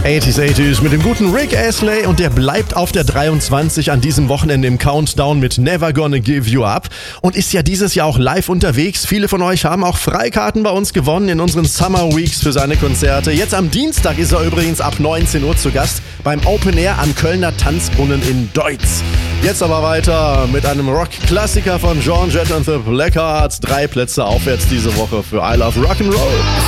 80s mit dem guten Rick Astley und der bleibt auf der 23 an diesem Wochenende im Countdown mit Never Gonna Give You Up und ist ja dieses Jahr auch live unterwegs. Viele von euch haben auch Freikarten bei uns gewonnen in unseren Summer Weeks für seine Konzerte. Jetzt am Dienstag ist er übrigens ab 19 Uhr zu Gast beim Open Air am Kölner Tanzbrunnen in Deutz. Jetzt aber weiter mit einem Rock-Klassiker von Joan Jett and the Blackhearts. 3 Plätze aufwärts diese Woche für I Love Rock'n'Roll.